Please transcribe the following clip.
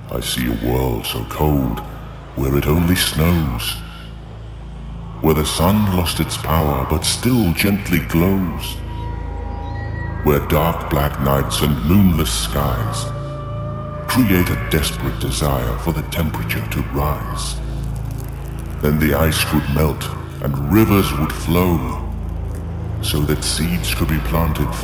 I see a world so cold, where it only snows, where the sun lost its power but still gently glows, where dark black nights and moonless skies create a desperate desire for the temperature to rise. Then the ice would melt and rivers would flow, so that seeds could be planted